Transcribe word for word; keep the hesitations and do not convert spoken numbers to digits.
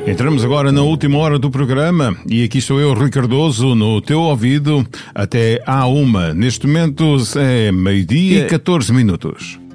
Entramos agora na última hora do programa e aqui estou eu, Rui Cardoso, no teu ouvido até à uma. Neste momento é meio-dia e catorze minutos.